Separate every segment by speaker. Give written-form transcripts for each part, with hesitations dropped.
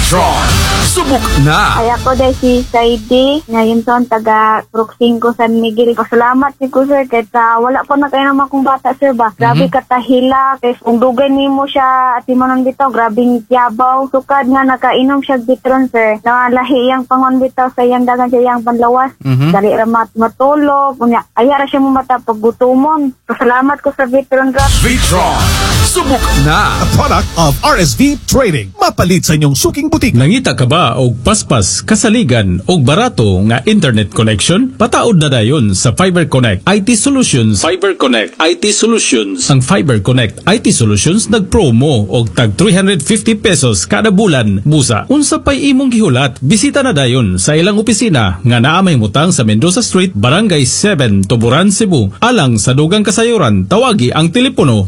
Speaker 1: Vitron, subok na!
Speaker 2: Ay ako dahil si Saidi, ngayon son taga Brook 5 San Miguel. Pasalamat si ko sir, kahit wala po na kayo naman kong bata sir ba. Grabe katahila, kahit kung dugay ni mo siya at imonon bitaw, grabing yabaw. Sukad nga nakainom siya Vitron sir. Nalahi iyang pangon bitaw sa iyang dagan siya iyang panlawas. Dali ramat matulog. Ayara siya mo mata paggutumon. Pasalamat ko sa Vitron Rap.
Speaker 1: Vitron, subok na!
Speaker 3: A product of RSV Trading. Mapalit sa inyong suking butik.
Speaker 4: Nangita ka ba og paspas, kasaligan og barato nga internet connection? Pataod na dayon sa Fiber Connect IT Solutions. Fiber Connect IT Solutions. Ang Fiber Connect IT Solutions nagpromo og tag 350 pesos kada bulan. Busa, unsa pay imong gihulat? Bisita na dayon sa ilang opisina nga naa may mutang sa Mendoza Street, Barangay 7, Tuburan, Cebu. Alang sa dugang kasayuran, tawagi ang telepono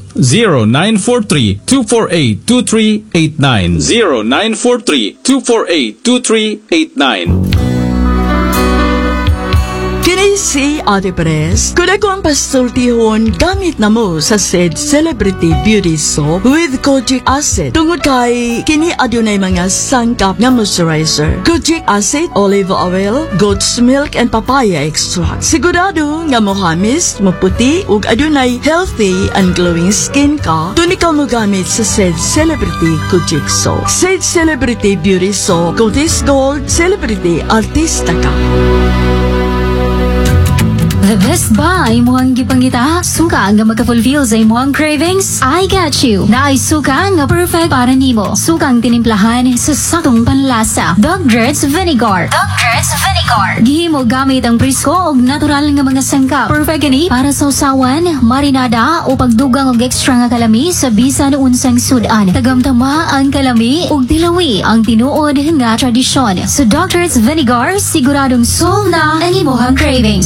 Speaker 4: 0943-248-2389. 0943-248-2389.
Speaker 5: Kini si Ate Perez. Kung ako ang pasultihon, gamit na mo sa said Celebrity Beauty Soap with Kojic Acid. Tungod kay kini adunay mga sangkap nga moisturizer. Kojic Acid, olive oil, goat's milk, and papaya extract. Sigurado nga mohamis, maputi, ug adunay healthy and glowing skin ka, kung ikaw mo gamit sa said Celebrity Kojic Soap. Said Celebrity Beauty Soap, Cotis Gold, Celebrity Artista ka.
Speaker 6: The best ba ay muhang gipangita? Suka nga magka-fulfill sa imuhang cravings? I got you! Na ay suka nga perfect para nimo. Sukang tinimplahan sa sakong panlasa. Dogger's Vinegar. Dogger's Vinegar. Gihimo gamit ang presko o natural nga mga sangkap. Perfect gani para sa usawan, marinada o pagdugang og extra nga kalami sa bisan unsang sudan. Tagamtama ang kalami ug dilawi ang tinuod nga tradisyon. Sa Dogger's Vinegar, siguradong soul na ang imuhang cravings.